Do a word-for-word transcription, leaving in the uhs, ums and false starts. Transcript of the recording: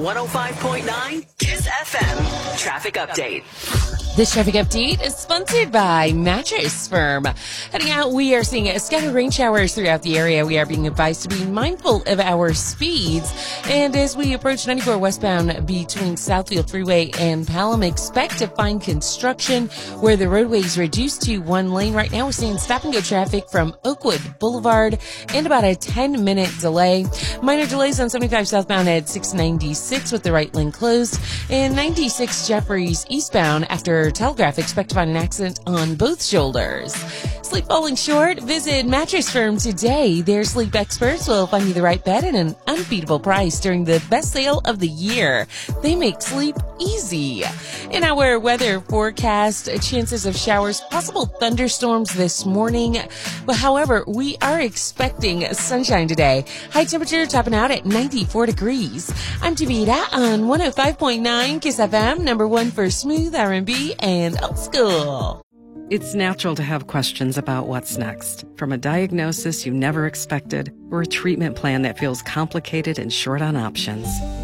one oh five point nine Kiss F M. Traffic update. This traffic update is sponsored by Mattress Firm. Heading out, we are seeing scattered rain showers throughout the area. We are being advised to be mindful of our speeds. And as we approach ninety-four westbound between Southfield Freeway and Pelham, expect to find construction where the roadway is reduced to one lane. Right now, we're seeing stop-and-go traffic from Oakwood Boulevard and about a ten-minute delay. Minor delays on seventy-five southbound at six ninety-six with the right lane closed. And ninety-six Jeffries eastbound after Telegraph, expect to find an accident on both shoulders. Sleep falling short? Visit Mattress Firm today. Their sleep experts will find you the right bed at an unbeatable price during the best sale of the year. They make sleep easy. In our weather forecast, chances of showers, possible thunderstorms this morning. But however, we are expecting sunshine today. High temperature topping out at ninety-four degrees. I'm Davida on one oh five point nine Kiss F M, number one for smooth R and B and old school. It's natural to have questions about what's next, from a diagnosis you never expected or a treatment plan that feels complicated and short on options.